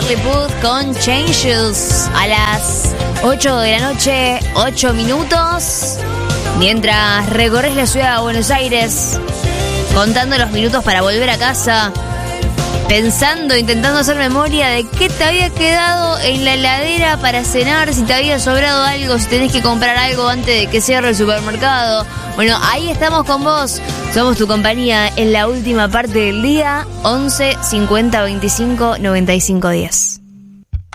Charlie Puth con Changes a las 8 de la noche, 8 minutos. Mientras recorres la ciudad de Buenos Aires, contando los minutos para volver a casa, pensando, intentando hacer memoria de qué te había quedado en la heladera para cenar, si te había sobrado algo, si tenés que comprar algo antes de que cierre el supermercado. Bueno, ahí estamos con vos. Somos tu compañía en la última parte del día. 11 50 25 95 10.